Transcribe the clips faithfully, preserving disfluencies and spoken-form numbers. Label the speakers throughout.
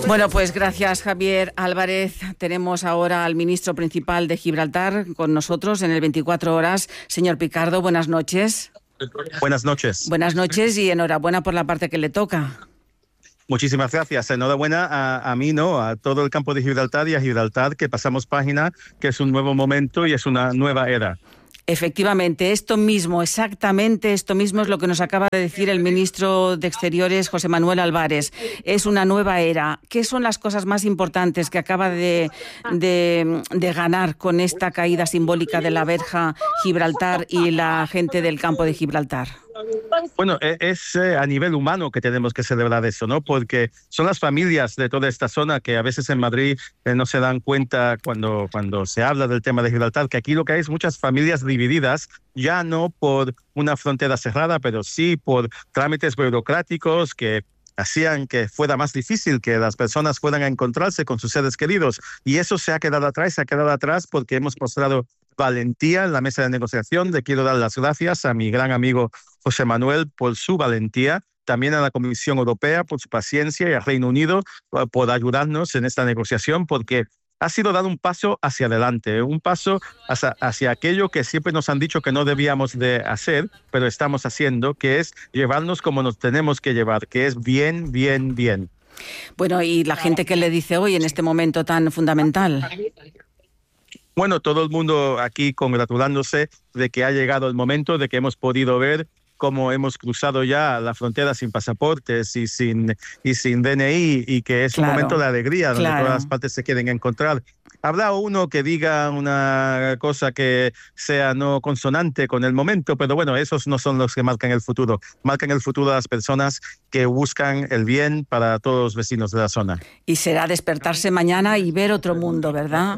Speaker 1: Bueno, pues gracias, Javier Álvarez. Tenemos ahora al ministro principal de Gibraltar con nosotros en el veinticuatro horas. Señor Picardo, buenas noches.
Speaker 2: Buenas noches.
Speaker 1: Buenas noches y enhorabuena por la parte que le toca.
Speaker 2: Muchísimas gracias. Enhorabuena a, a mí, ¿no? A todo el campo de Gibraltar y a Gibraltar, que pasamos página, que es un nuevo momento y es una nueva era.
Speaker 1: Efectivamente, esto mismo, exactamente esto mismo es lo que nos acaba de decir el ministro de Exteriores, José Manuel Álvarez. Es una nueva era. ¿Qué son las cosas más importantes que acaba de, de, de ganar con esta caída simbólica de la verja Gibraltar y la gente del campo de Gibraltar?
Speaker 2: Bueno, es eh, a nivel humano que tenemos que celebrar eso, ¿no? Porque son las familias de toda esta zona que a veces en Madrid eh, no se dan cuenta cuando, cuando se habla del tema de Gibraltar, que aquí lo que hay es muchas familias divididas, ya no por una frontera cerrada, pero sí por trámites burocráticos que hacían que fuera más difícil que las personas fueran a encontrarse con sus seres queridos. Y eso se ha quedado atrás, se ha quedado atrás porque hemos mostrado valentía en la mesa de negociación. Le quiero dar las gracias a mi gran amigo José Manuel por su valentía, también a la Comisión Europea por su paciencia y al Reino Unido por ayudarnos en esta negociación, porque ha sido dar un paso hacia adelante, un paso hacia, hacia aquello que siempre nos han dicho que no debíamos de hacer, pero estamos haciendo, que es llevarnos como nos tenemos que llevar, que es bien, bien, bien.
Speaker 1: Bueno, ¿y la gente qué le dice hoy en este momento tan fundamental?
Speaker 2: Bueno, todo el mundo aquí congratulándose de que ha llegado el momento, de que hemos podido ver cómo hemos cruzado ya la frontera sin pasaportes y sin, y sin D N I, y que es claro, un momento de alegría donde claro. todas las partes se quieren encontrar. Habrá uno que diga una cosa que sea no consonante con el momento, pero bueno, esos no son los que marcan el futuro. Marcan el futuro de las personas que buscan el bien para todos los vecinos de la zona.
Speaker 1: Y será despertarse mañana y ver otro mundo, ¿verdad?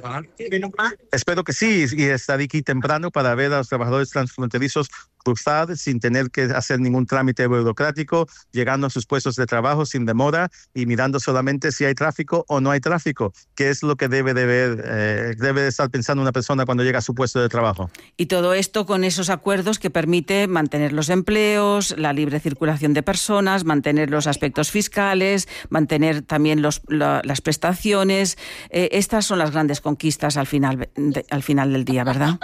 Speaker 2: Espero que sí, y estar aquí temprano para ver a los trabajadores transfronterizos cruzar sin tener que hacer ningún trámite burocrático, llegando a sus puestos de trabajo sin demora y mirando solamente si hay tráfico o no hay tráfico, que es lo que debe de ver, eh, debe de estar pensando una persona cuando llega a su puesto de trabajo.
Speaker 1: Y todo esto con esos acuerdos que permite mantener los empleos, la libre circulación de personas, mantener los aspectos fiscales, mantener también los, la, las prestaciones. Eh, estas son las grandes conquistas al final, de, al final del día, ¿verdad?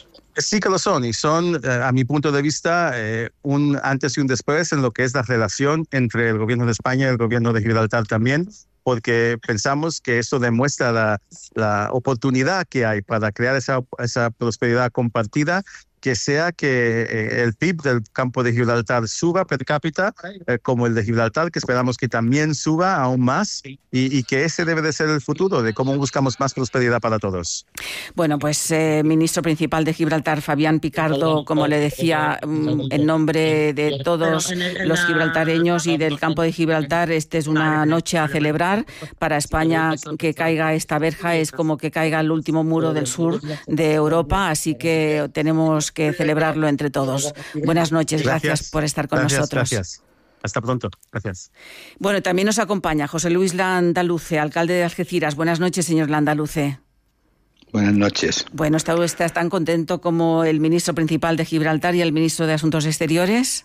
Speaker 2: Sí que lo son, y son, eh, a mi punto de vista, eh, un antes y un después en lo que es la relación entre el gobierno de España y el gobierno de Gibraltar también, porque pensamos que eso demuestra la, la oportunidad que hay para crear esa, esa prosperidad compartida, que sea que eh, el P I B del campo de Gibraltar suba per cápita, eh, como el de Gibraltar, que esperamos que también suba aún más, y, y que ese debe de ser el futuro, de cómo buscamos más prosperidad para todos.
Speaker 1: Bueno, pues eh, ministro principal de Gibraltar, Fabián Picardo, como le decía, en nombre de todos los gibraltareños y del campo de Gibraltar, esta es una noche a celebrar. Para España, que caiga esta verja es como que caiga el último muro del sur de Europa, así que tenemos que celebrarlo entre todos. Buenas noches, gracias, gracias por estar con
Speaker 2: gracias,
Speaker 1: nosotros.
Speaker 2: Gracias. Hasta pronto, gracias.
Speaker 1: Bueno, también nos acompaña José Luis Landaluce, alcalde de Algeciras. Buenas noches, señor Landaluce.
Speaker 3: Buenas noches.
Speaker 1: Bueno, ¿está usted tan contento como el ministro principal de Gibraltar y el ministro de Asuntos Exteriores?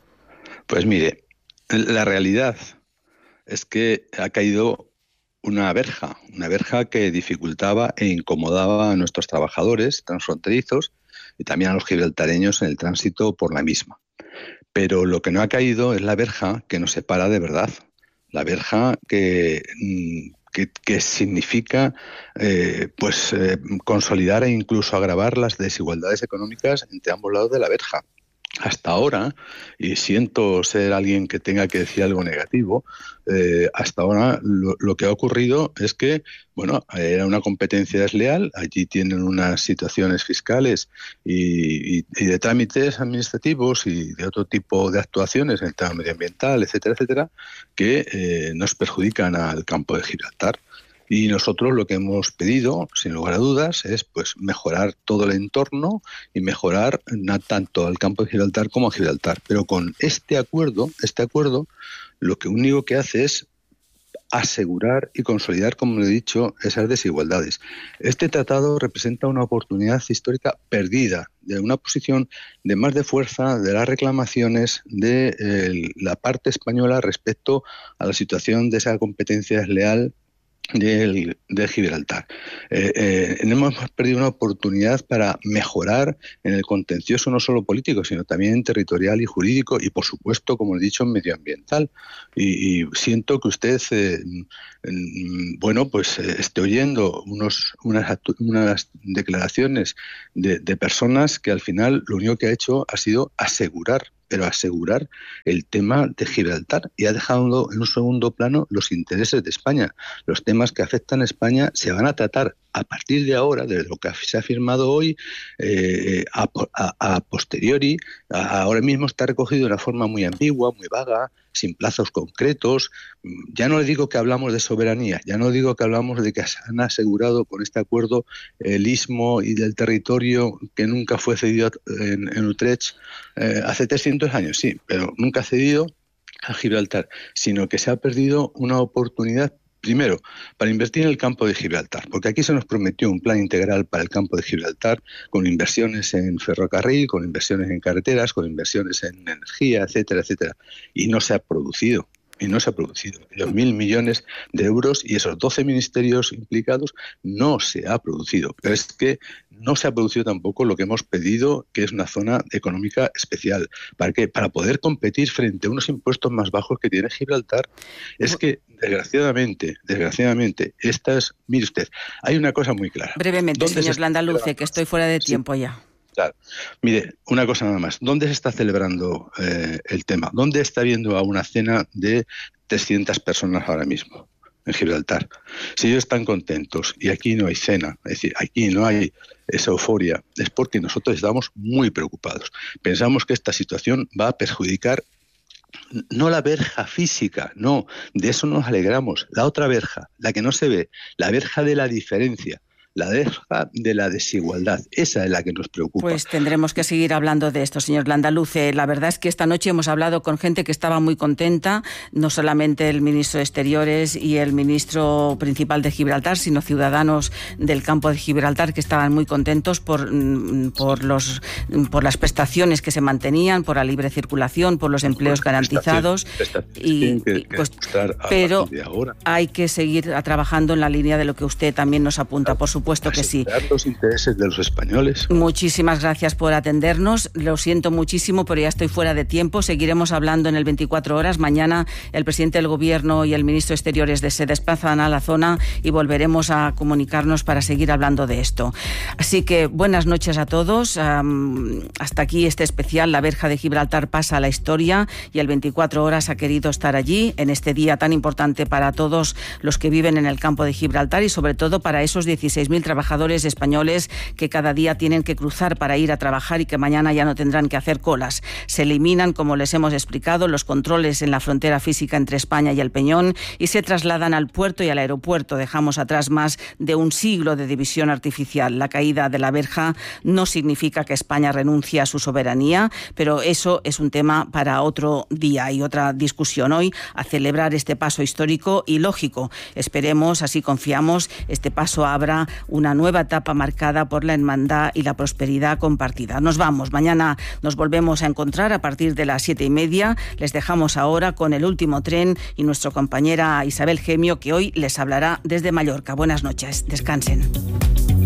Speaker 3: Pues mire, la realidad es que ha caído una verja, una verja que dificultaba e incomodaba a nuestros trabajadores transfronterizos y también a los gibraltareños en el tránsito por la misma. Pero lo que no ha caído es la verja que nos separa de verdad, la verja que, que, que significa eh, pues eh, consolidar e incluso agravar las desigualdades económicas entre ambos lados de la verja. Hasta ahora, y siento ser alguien que tenga que decir algo negativo, eh, hasta ahora lo, lo que ha ocurrido es que, bueno, era una competencia desleal, allí tienen unas situaciones fiscales y, y, y de trámites administrativos y de otro tipo de actuaciones en el tema medioambiental, etcétera, etcétera, que eh, nos perjudican al campo de Gibraltar. Y nosotros lo que hemos pedido, sin lugar a dudas, es pues mejorar todo el entorno y mejorar no tanto al campo de Gibraltar como a Gibraltar. Pero con este acuerdo, este acuerdo, lo que único que hace es asegurar y consolidar, como he dicho, esas desigualdades. Este tratado representa una oportunidad histórica perdida, de una posición de más de fuerza de las reclamaciones de eh, la parte española respecto a la situación de esa competencia desleal de, de Gibraltar. Eh, eh, hemos perdido una oportunidad para mejorar en el contencioso no solo político, sino también territorial y jurídico y, por supuesto, como he dicho, medioambiental. Y, y siento que usted, eh, bueno, pues eh, esté oyendo unos, unas, unas declaraciones de, de personas que al final lo único que ha hecho ha sido asegurar pero asegurar el tema de Gibraltar y ha dejado en un segundo plano los intereses de España. Los temas que afectan a España se van a tratar a partir de ahora, de lo que se ha firmado hoy, eh, a, a, a posteriori. A, ahora mismo está recogido de una forma muy ambigua, muy vaga, sin plazos concretos. Ya no le digo que hablamos de soberanía, ya no digo que hablamos de que se han asegurado con este acuerdo el istmo y del territorio que nunca fue cedido en, en Utrecht eh, hace trescientos años, sí, pero nunca ha cedido a Gibraltar, sino que se ha perdido una oportunidad. Primero, para invertir en el campo de Gibraltar, porque aquí se nos prometió un plan integral para el campo de Gibraltar, con inversiones en ferrocarril, con inversiones en carreteras, con inversiones en energía, etcétera, etcétera, y no se ha producido. Y no se ha producido. Los mil millones de euros y esos doce ministerios implicados no se ha producido. Pero es que no se ha producido tampoco lo que hemos pedido, que es una zona económica especial. ¿Para qué? Para poder competir frente a unos impuestos más bajos que tiene Gibraltar. Es que, desgraciadamente, desgraciadamente, estas... Mire usted, hay una cosa muy clara.
Speaker 1: Brevemente, señor Landaluce, que estoy fuera de tiempo sí. ya.
Speaker 3: Claro. Mire, una cosa nada más. ¿Dónde se está celebrando eh, el tema? ¿Dónde está habiendo a una cena de trescientas personas ahora mismo? En Gibraltar. Si ellos están contentos y aquí no hay cena, es decir, aquí no hay esa euforia, es porque nosotros estamos muy preocupados. Pensamos que esta situación va a perjudicar no la verja física, no, de eso nos alegramos. La otra verja, la que no se ve, la verja de la diferencia, la verja de la desigualdad. Esa es la que nos preocupa.
Speaker 1: Pues tendremos que seguir hablando de esto, señor Landaluce. La verdad es que esta noche hemos hablado con gente que estaba muy contenta, no solamente el ministro de Exteriores y el ministro principal de Gibraltar, sino ciudadanos del campo de Gibraltar que estaban muy contentos por, por, los, por las prestaciones que se mantenían, por la libre circulación, por los empleos garantizados. Y,
Speaker 3: que, que
Speaker 1: pues, pero
Speaker 3: ahora.
Speaker 1: hay que seguir trabajando en la línea de lo que usted también nos apunta, por supuesto. Supuesto que sí.
Speaker 3: Los intereses de los españoles.
Speaker 1: Muchísimas gracias por atendernos. Lo siento muchísimo, pero ya estoy fuera de tiempo. Seguiremos hablando en el veinticuatro horas. Mañana el presidente del Gobierno y el ministro de Exteriores se desplazan a la zona y volveremos a comunicarnos para seguir hablando de esto. Así que buenas noches a todos. Um, hasta aquí este especial. La verja de Gibraltar pasa a la historia y el veinticuatro horas ha querido estar allí en este día tan importante para todos los que viven en el campo de Gibraltar y sobre todo para esos dieciséis mil trabajadores españoles que cada día tienen que cruzar para ir a trabajar y que mañana ya no tendrán que hacer colas. Se eliminan, como les hemos explicado, los controles en la frontera física entre España y el Peñón y se trasladan al puerto y al aeropuerto. Dejamos atrás más de un siglo de división artificial. La caída de la verja no significa que España renuncie a su soberanía, pero eso es un tema para otro día y otra discusión. Hoy, a celebrar este paso histórico y lógico. Esperemos, así confiamos, este paso abra una nueva etapa marcada por la hermandad y la prosperidad compartida. Nos vamos. Mañana nos volvemos a encontrar a partir de las siete y media. Les dejamos ahora con el último tren y nuestra compañera Isabel Gemio, que hoy les hablará desde Mallorca. Buenas noches. Descansen.